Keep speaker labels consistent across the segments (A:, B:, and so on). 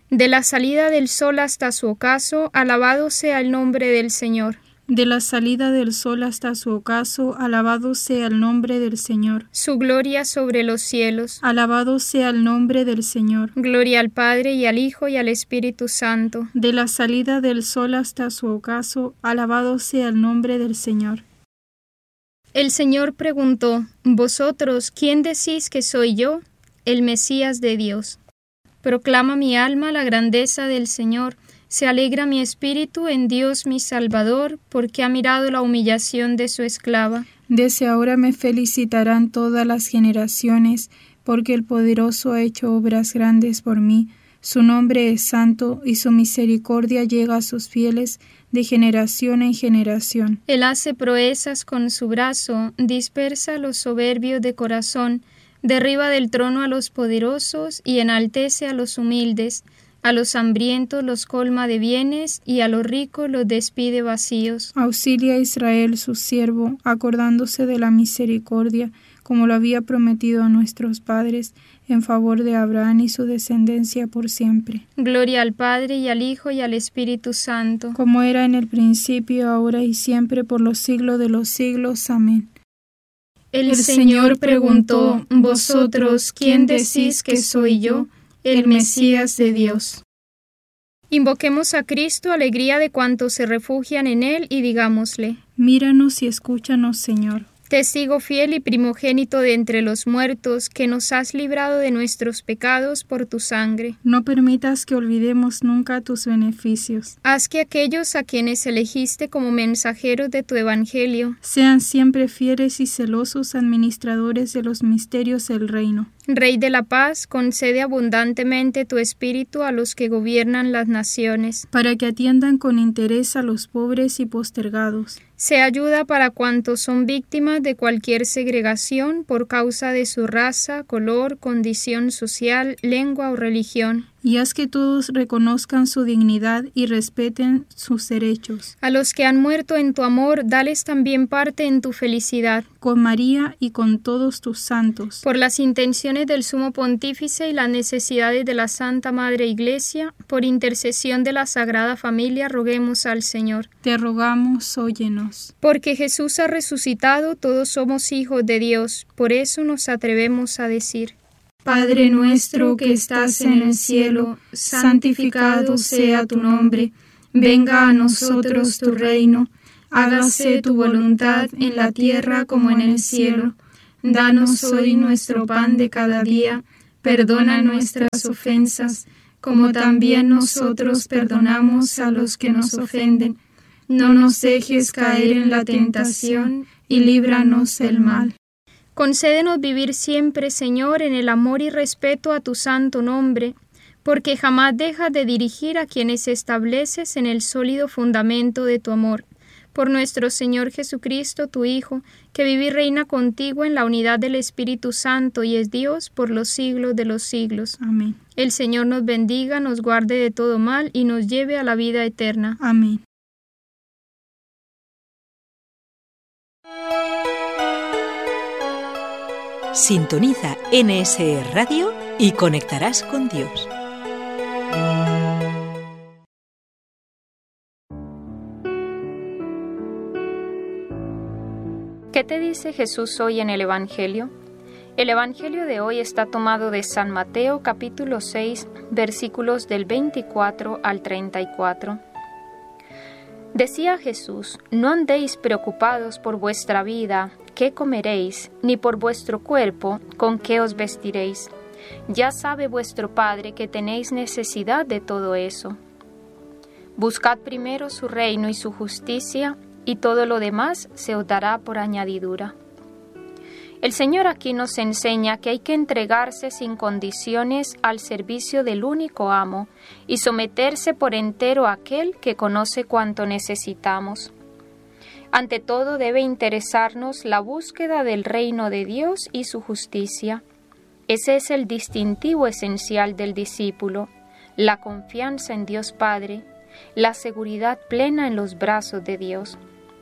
A: De la salida del sol hasta su ocaso, alabado sea el nombre del Señor.
B: De la salida del sol hasta su ocaso, alabado sea el nombre del Señor.
A: Su gloria sobre los cielos.
B: Alabado sea el nombre del Señor.
A: Gloria al Padre, y al Hijo, y al Espíritu Santo.
B: De la salida del sol hasta su ocaso, alabado sea el nombre del Señor.
A: El Señor preguntó: ¿Vosotros quién decís que soy yo? El Mesías de Dios. Proclama mi alma la grandeza del Señor. Se alegra mi espíritu en Dios mi Salvador, porque ha mirado la humillación de su esclava.
B: Desde ahora me felicitarán todas las generaciones, porque el Poderoso ha hecho obras grandes por mí. Su nombre es santo, y su misericordia llega a sus fieles de generación en generación.
A: Él hace proezas con su brazo, dispersa a los soberbios de corazón, derriba del trono a los poderosos y enaltece a los humildes. A los hambrientos los colma de bienes, y a los ricos los despide vacíos.
B: Auxilia a Israel su siervo, acordándose de la misericordia, como lo había prometido a nuestros padres, en favor de Abraham y su descendencia por siempre.
A: Gloria al Padre, y al Hijo, y al Espíritu Santo.
B: Como era en el principio, ahora y siempre, por los siglos de los siglos. Amén.
A: El Señor preguntó: ¿Vosotros quién decís que soy yo? El Mesías de Dios. Invoquemos a Cristo, alegría de cuantos se refugian en Él, y digámosle:
B: Míranos y escúchanos, Señor.
A: Testigo fiel y primogénito de entre los muertos, que nos has librado de nuestros pecados por tu sangre.
B: No permitas que olvidemos nunca tus beneficios.
A: Haz que aquellos a quienes elegiste como mensajeros de tu Evangelio
B: sean siempre fieles y celosos administradores de los misterios del reino.
A: Rey de la paz, concede abundantemente tu espíritu a los que gobiernan las naciones,
B: para que atiendan con interés a los pobres y postergados.
A: Sea ayuda para cuantos son víctimas de cualquier segregación por causa de su raza, color, condición social, lengua o religión.
B: Y haz que todos reconozcan su dignidad y respeten sus derechos.
A: A los que han muerto en tu amor, dales también parte en tu felicidad.
B: Con María y con todos tus santos.
A: Por las intenciones del Sumo Pontífice y las necesidades de la Santa Madre Iglesia, por intercesión de la Sagrada Familia, roguemos al Señor.
B: Te rogamos, óyenos.
A: Porque Jesús ha resucitado, todos somos hijos de Dios. Por eso nos atrevemos a decir:
B: Padre nuestro que estás en el cielo, santificado sea tu nombre. Venga a nosotros tu reino. Hágase tu voluntad en la tierra como en el cielo. Danos hoy nuestro pan de cada día. Perdona nuestras ofensas, como también nosotros perdonamos a los que nos ofenden. No nos dejes caer en la tentación y líbranos del mal.
A: Concédenos vivir siempre, Señor, en el amor y respeto a tu santo nombre, porque jamás dejas de dirigir a quienes estableces en el sólido fundamento de tu amor. Por nuestro Señor Jesucristo, tu Hijo, que vive y reina contigo en la unidad del Espíritu Santo y es Dios por los siglos de los siglos.
B: Amén.
A: El Señor nos bendiga, nos guarde de todo mal y nos lleve a la vida eterna.
B: Amén.
C: Sintoniza NSE Radio y conectarás con Dios.
A: ¿Qué te dice Jesús hoy en el Evangelio? El Evangelio de hoy está tomado de San Mateo capítulo 6, versículos del 24 al 34. Decía Jesús: no andéis preocupados por vuestra vida, qué comeréis, ni por vuestro cuerpo, con qué os vestiréis. Ya sabe vuestro Padre que tenéis necesidad de todo eso. Buscad primero su reino y su justicia, y todo lo demás se os dará por añadidura. El Señor aquí nos enseña que hay que entregarse sin condiciones al servicio del único amo y someterse por entero a aquel que conoce cuánto necesitamos. Ante todo debe interesarnos la búsqueda del reino de Dios y su justicia. Ese es el distintivo esencial del discípulo, la confianza en Dios Padre, la seguridad plena en los brazos de Dios.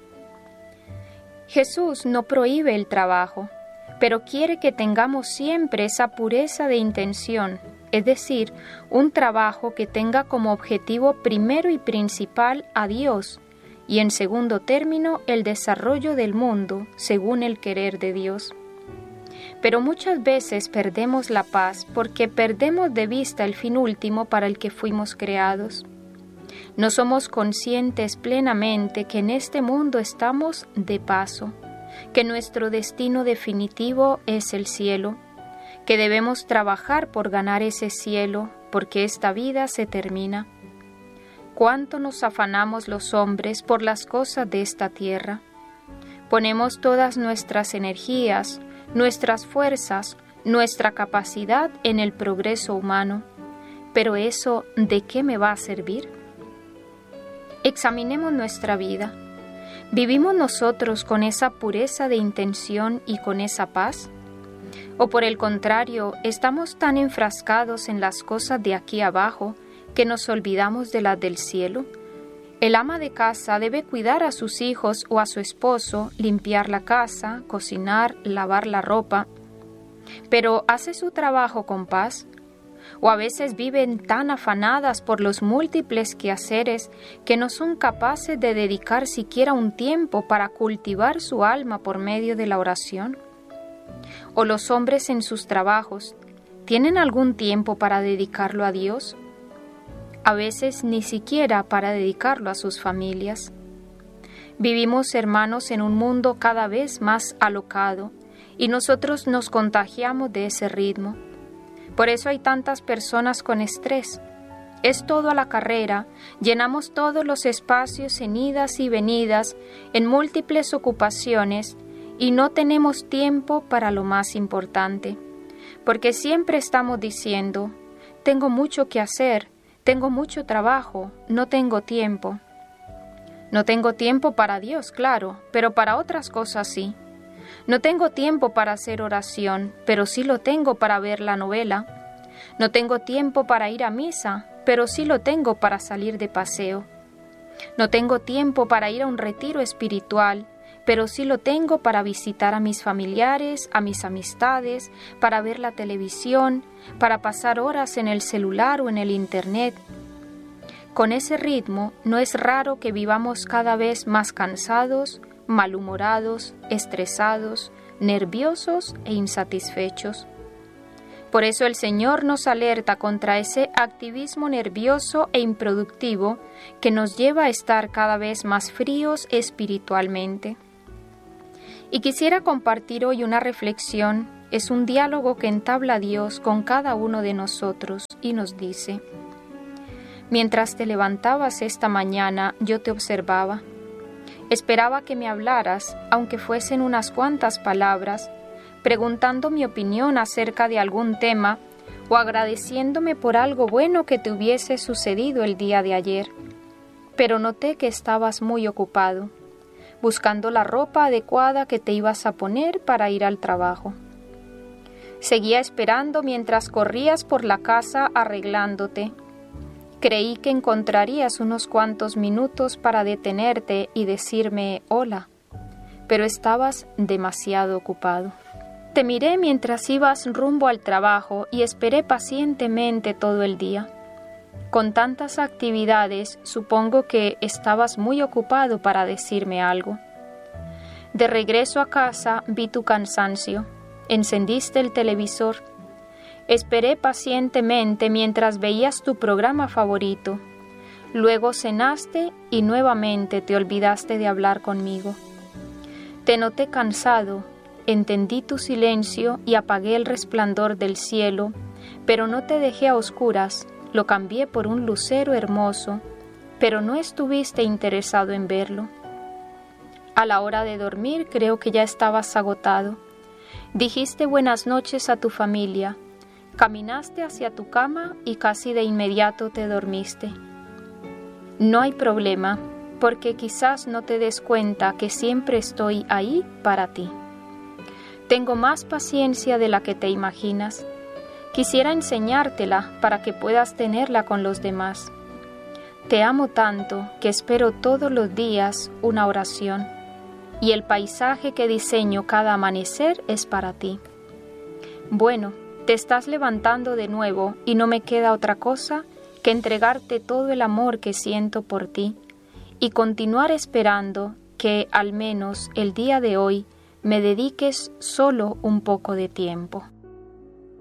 A: Jesús no prohíbe el trabajo, pero quiere que tengamos siempre esa pureza de intención, es decir, un trabajo que tenga como objetivo primero y principal a Dios y en segundo término el desarrollo del mundo según el querer de Dios. Pero muchas veces perdemos la paz porque perdemos de vista el fin último para el que fuimos creados. No somos conscientes plenamente que en este mundo estamos de paso, que nuestro destino definitivo es el cielo, que debemos trabajar por ganar ese cielo porque esta vida se termina. ¿Cuánto nos afanamos los hombres por las cosas de esta tierra? Ponemos todas nuestras energías, nuestras fuerzas, nuestra capacidad en el progreso humano. Pero eso, ¿de qué me va a servir? Examinemos nuestra vida. ¿Vivimos nosotros con esa pureza de intención y con esa paz? ¿O por el contrario, estamos tan enfrascados en las cosas de aquí abajo que nos olvidamos de las del cielo? El ama de casa debe cuidar a sus hijos o a su esposo, limpiar la casa, cocinar, lavar la ropa. Pero ¿hace su trabajo con paz? O a veces viven tan afanadas por los múltiples quehaceres que no son capaces de dedicar siquiera un tiempo para cultivar su alma por medio de la oración. O los hombres en sus trabajos, ¿tienen algún tiempo para dedicarlo a Dios? A veces ni siquiera para dedicarlo a sus familias. Vivimos, hermanos, en un mundo cada vez más alocado y nosotros nos contagiamos de ese ritmo. Por eso hay tantas personas con estrés. Es todo a la carrera, llenamos todos los espacios en idas y venidas, en múltiples ocupaciones y no tenemos tiempo para lo más importante, porque siempre estamos diciendo, tengo mucho que hacer, tengo mucho trabajo, no tengo tiempo. No tengo tiempo para Dios, claro, pero para otras cosas sí. No tengo tiempo para hacer oración, pero sí lo tengo para ver la novela. No tengo tiempo para ir a misa, pero sí lo tengo para salir de paseo. No tengo tiempo para ir a un retiro espiritual, pero sí lo tengo para visitar a mis familiares, a mis amistades, para ver la televisión, para pasar horas en el celular o en el internet. Con ese ritmo, no es raro que vivamos cada vez más cansados, malhumorados, estresados, nerviosos e insatisfechos. Por eso el Señor nos alerta contra ese activismo nervioso e improductivo que nos lleva a estar cada vez más fríos espiritualmente. Y quisiera compartir hoy una reflexión, es un diálogo que entabla Dios con cada uno de nosotros y nos dice: mientras te levantabas esta mañana, yo te observaba. Esperaba que me hablaras, aunque fuesen unas cuantas palabras, preguntando mi opinión acerca de algún tema o agradeciéndome por algo bueno que te hubiese sucedido el día de ayer. Pero noté que estabas muy ocupado, buscando la ropa adecuada que te ibas a poner para ir al trabajo. Seguía esperando mientras corrías por la casa arreglándote. Creí que encontrarías unos cuantos minutos para detenerte y decirme hola, pero estabas demasiado ocupado. Te miré mientras ibas rumbo al trabajo y esperé pacientemente todo el día. Con tantas actividades, supongo que estabas muy ocupado para decirme algo. De regreso a casa, vi tu cansancio. Encendiste el televisor. Esperé pacientemente mientras veías tu programa favorito. Luego cenaste y nuevamente te olvidaste de hablar conmigo. Te noté cansado, entendí tu silencio y apagué el resplandor del cielo, pero no te dejé a oscuras, lo cambié por un lucero hermoso, pero no estuviste interesado en verlo. A la hora de dormir creo que ya estabas agotado. Dijiste buenas noches a tu familia. Caminaste hacia tu cama y casi de inmediato te dormiste. No hay problema, porque quizás no te des cuenta que siempre estoy ahí para ti. Tengo más paciencia de la que te imaginas. Quisiera enseñártela para que puedas tenerla con los demás. Te amo tanto que espero todos los días una oración, y el paisaje que diseño cada amanecer es para ti. Bueno, Te estás levantando de nuevo y no me queda otra cosa que entregarte todo el amor que siento por ti y continuar esperando que al menos el día de hoy me dediques solo un poco de tiempo.